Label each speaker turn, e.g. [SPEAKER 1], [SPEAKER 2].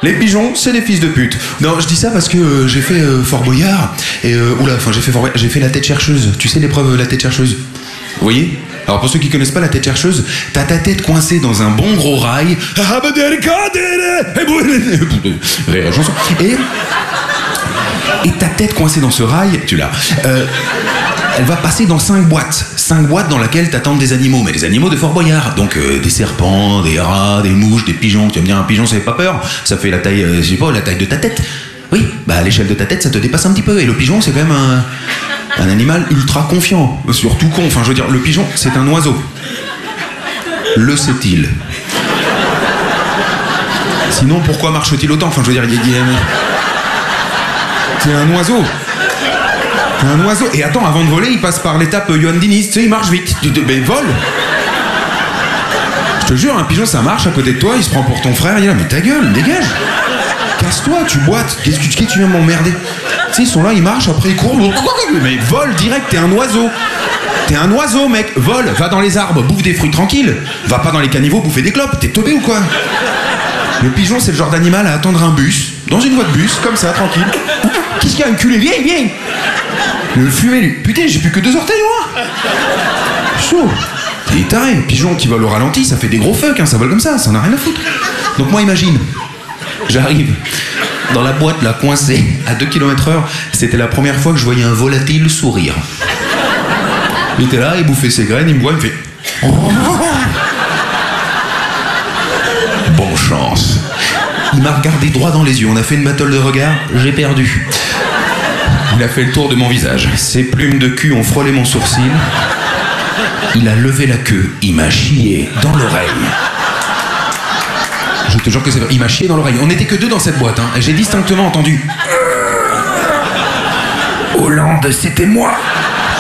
[SPEAKER 1] Les pigeons, c'est des fils de pute. Non, je dis ça parce que j'ai fait Fort Boyard et j'ai fait la tête chercheuse. Tu sais l'épreuve la tête chercheuse? Vous voyez? Alors pour ceux qui connaissent pas la tête chercheuse, t'as ta tête coincée dans un bon gros rail. Et ta tête coincée dans ce rail, tu l'as. Elle va passer dans 5 boîtes. 5 boîtes dans lesquelles t'attendent des animaux, mais des animaux de Fort Boyard. Donc des serpents, des rats, des mouches, des pigeons. Tu vas me dire, un pigeon ça fait pas peur? Ça fait la taille, je sais pas, la taille de ta tête. Oui, bah à l'échelle de ta tête, ça te dépasse un petit peu. Et le pigeon, c'est quand même un animal ultra confiant. Surtout con, enfin je veux dire, le pigeon, c'est un oiseau. Le sait-il? Sinon, pourquoi marche-t-il autant? Enfin je veux dire, c'est un oiseau. C'est un oiseau. Et attends, avant de voler, il passe par l'étape Johan Diniz. Tu sais, il marche vite. Mais vole. Je te jure, un pigeon, ça marche à côté de toi, il se prend pour ton frère, il est là, mais ta gueule, dégage. Casse-toi, tu boites. Qu'est-ce que tu viens m'emmerder? Tu sais, ils sont là, ils marchent, après ils courent. Mais vole direct, t'es un oiseau. T'es un oiseau, mec. Vole, va dans les arbres, bouffe des fruits tranquilles. Va pas dans les caniveaux bouffer des clopes. T'es teubé ou quoi? Le pigeon, c'est le genre d'animal à attendre un bus, dans une voie de bus, comme ça, tranquille. Qu'est-ce qu'il y a, enculé? Viens, viens. Le fumet, lui. Putain, j'ai plus que 2 orteils, moi. Chaud. T'es taré. Pigeon qui vole au ralenti, ça fait des gros fucks, hein, ça vole comme ça en a rien à foutre. Donc moi, imagine, j'arrive dans la boîte, là, coincée, à 2 km/h. C'était la première fois que je voyais un volatile sourire. Il était là, il bouffait ses graines, il me voit, il me fait... Bonne chance. Il m'a regardé droit dans les yeux, on a fait une battle de regard, j'ai perdu. Il a fait le tour de mon visage. Ses plumes de cul ont frôlé mon sourcil. Il a levé la queue, il m'a chié dans l'oreille. Je te jure que c'est vrai, il m'a chié dans l'oreille. On n'était que 2 dans cette boîte, hein. J'ai distinctement entendu... Hollande, c'était moi.